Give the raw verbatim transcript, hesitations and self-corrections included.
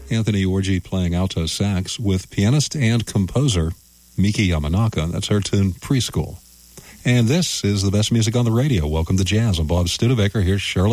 Anthony Orji playing alto sax with pianist and composer Miki Yamanaka. That's her tune, Preschool. And this is the best music on the radio. Welcome to Jazz. I'm Bob Studebaker. Here's Shirley